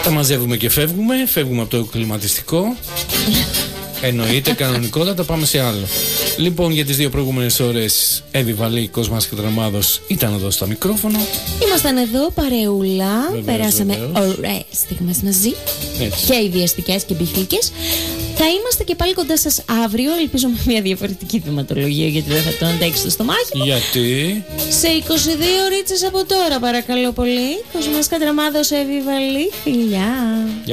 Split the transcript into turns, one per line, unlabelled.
Τα μαζεύουμε και φεύγουμε. Φεύγουμε από το κλιματιστικό. Εννοείται, κανονικότατα, πάμε σε άλλο. Λοιπόν, για τις δύο προηγούμενες ώρες, Εύη Βαλή, Κοσμάς και Δραμάδος ήταν εδώ στα μικρόφωνα.
Ήμασταν εδώ, παρεούλα.
Βεβαίως,
περάσαμε
βεβαίως
ωραίες στιγμές μαζί.
Έτσι.
Και ιδιαστικές και μπιχλικές. Θα είμαστε και πάλι κοντά σας αύριο. Ελπίζω με μια διαφορετική θεματολογία, γιατί δεν θα το αντέξει το στομάχι μου.
Γιατί?
Σε 22 ωρίτσες από τώρα, παρακαλώ πολύ. Κοσμάς και Δραμάδος, Εύη Βαλή. Φιλιά.